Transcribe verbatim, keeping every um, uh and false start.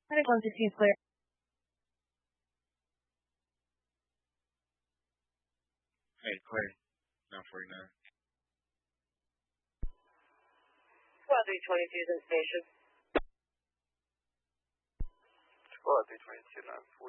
Medic one sixteen is clear. Hey, clear. nine forty-nine. Squad three twenty-two is in station. Squad three twenty-two, nine forty.